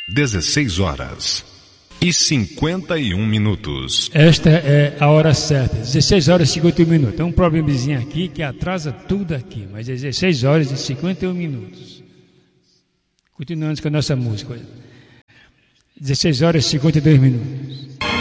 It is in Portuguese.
16h51. Esta é a hora certa, 16h51. É um problemazinho aqui que atrasa tudo aqui, mas é 16h51. Continuando com a nossa música. 16h52.